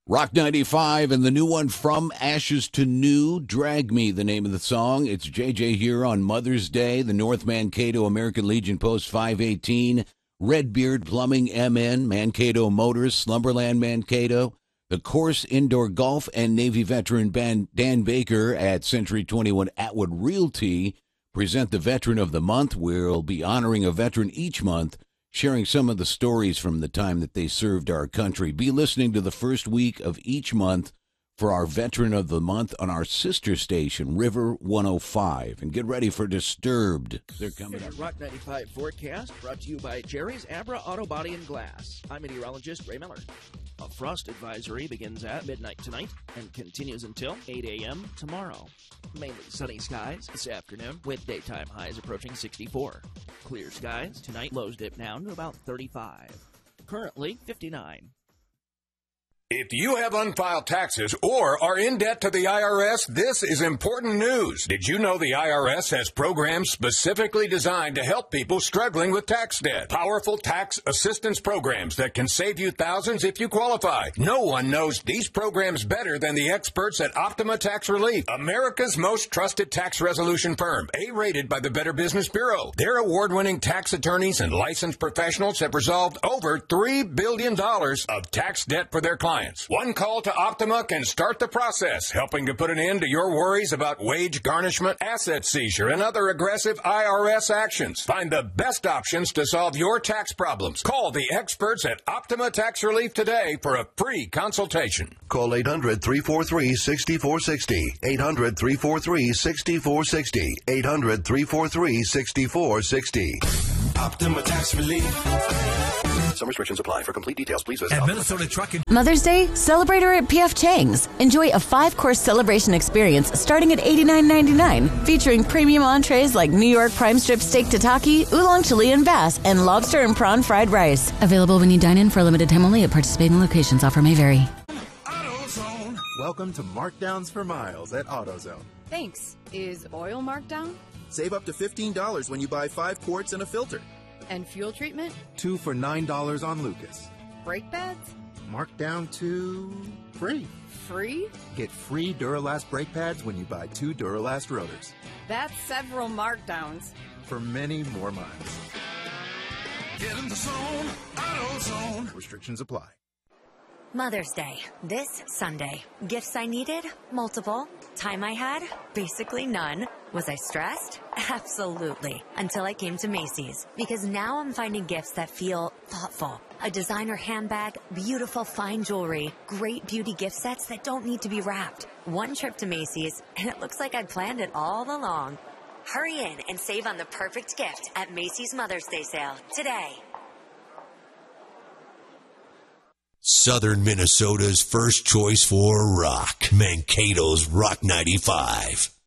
Rock 95 and the new one, From Ashes to New, Drag Me, the name of the song. It's JJ here on Mother's Day, the North Mankato American Legion Post 518, Redbeard Plumbing MN, Mankato Motors, Slumberland Mankato, the Course Indoor Golf, and Navy veteran Dan Baker at Century 21 Atwood Realty present the Veteran of the Month. We'll be honoring a veteran each month, sharing some of the stories from the time that they served our country. Be listening to the first week of each month for our Veteran of the Month on our sister station, River 105. And get ready for Disturbed. They're coming up. Rock 95 forecast brought to you by Jerry's Abra Auto Body and Glass. I'm meteorologist Ray Miller. A frost advisory begins at midnight tonight and continues until 8 a.m. tomorrow. Mainly sunny skies this afternoon with daytime highs approaching 64. Clear skies tonight, lows dip down to about 35. Currently 59. If you have unfiled taxes or are in debt to the IRS, this is important news. Did you know the IRS has programs specifically designed to help people struggling with tax debt? Powerful tax assistance programs that can save you thousands if you qualify. No one knows these programs better than the experts at Optima Tax Relief, America's most trusted tax resolution firm, A-rated by the Better Business Bureau. Their award-winning tax attorneys and licensed professionals have resolved over $3 billion of tax debt for their clients. One call to Optima can start the process, helping to put an end to your worries about wage garnishment, asset seizure, and other aggressive IRS actions. Find the best options to solve your tax problems. Call the experts at Optima Tax Relief today for a free consultation. Call 800-343-6460. 800-343-6460. 800-343-6460. Optima Tax Relief. Some restrictions apply. For complete details, please visit At Minnesota Trucking. Mother's Day, celebrate her at P.F. Chang's. Enjoy a 5-course celebration experience starting at $89.99, featuring premium entrees like New York prime strip steak tataki, oolong Chilean bass, and lobster and prawn fried rice. Available when you dine in for a limited time only at participating locations. Offer may vary. AutoZone. Welcome to Markdowns for Miles at AutoZone. Thanks. Is oil marked down? Save up to $15 when you buy 5 quarts and a filter. And fuel treatment? 2 for $9 on Lucas. Brake pads? Marked down to free. Free? Get free Duralast brake pads when you buy 2 Duralast rotors. That's several markdowns. For many more miles. Get in the zone. AutoZone. Restrictions apply. Mother's Day, this Sunday. Gifts I needed? Multiple. Time I had? Basically none. Was I stressed? Absolutely. Until I came to Macy's. Because now I'm finding gifts that feel thoughtful. A designer handbag, beautiful fine jewelry, great beauty gift sets that don't need to be wrapped. One trip to Macy's, and it looks like I'd planned it all along. Hurry in and save on the perfect gift at Macy's Mother's Day sale today. Southern Minnesota's first choice for rock. Mankato's Rock 95.